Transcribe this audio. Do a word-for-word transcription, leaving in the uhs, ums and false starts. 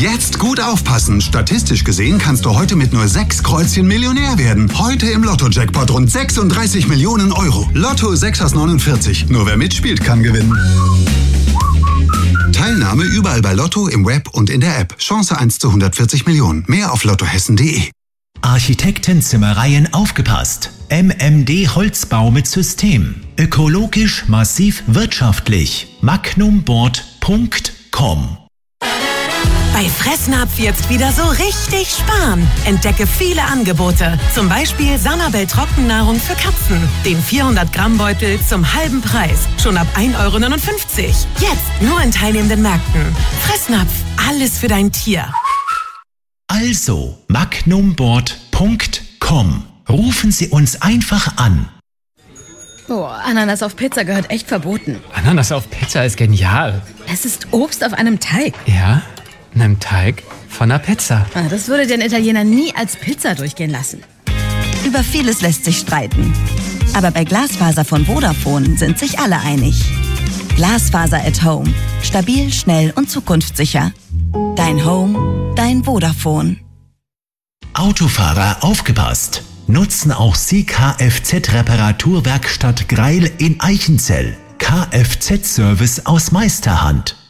Jetzt gut aufpassen. Statistisch gesehen kannst du heute mit nur sechs Kreuzchen Millionär werden. Heute im Lotto-Jackpot rund sechsunddreißig Millionen Euro. Lotto sechs aus neunundvierzig. Nur wer mitspielt, kann gewinnen. Teilnahme überall bei Lotto, im Web und in der App. Chance eins zu hundertvierzig Millionen. Mehr auf lottohessen punkt de. Architektenzimmereien aufgepasst. M M D Holzbau mit System. Ökologisch, massiv, wirtschaftlich. magnumboard punkt com. Bei Fressnapf jetzt wieder so richtig sparen. Entdecke viele Angebote. Zum Beispiel Sanabel Trockennahrung für Katzen. Den vierhundert Gramm Beutel zum halben Preis. Schon ab ein Euro neunundfünfzig. Jetzt nur in teilnehmenden Märkten. Fressnapf, alles für dein Tier. Also, magnumboard punkt com. Rufen Sie uns einfach an. Oh, Ananas auf Pizza gehört echt verboten. Ananas auf Pizza ist genial. Es ist Obst auf einem Teig. Ja, einem Teig von einer Pizza. Das würde den Italiener nie als Pizza durchgehen lassen. Über vieles lässt sich streiten. Aber bei Glasfaser von Vodafone sind sich alle einig. Glasfaser at Home. Stabil, schnell und zukunftssicher. Dein Home, dein Vodafone. Autofahrer aufgepasst. Nutzen auch Sie Kfz-Reparaturwerkstatt Greil in Eichenzell. Kfz-Service aus Meisterhand.